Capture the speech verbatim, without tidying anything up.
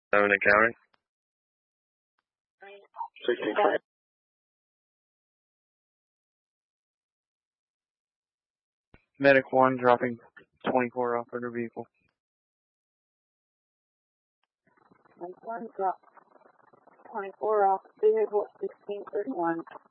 seven and counting. sixteen. Medic one dropping twenty-four off of their vehicle. Medic one drop twenty-four off vehicle sixteen thirty-one.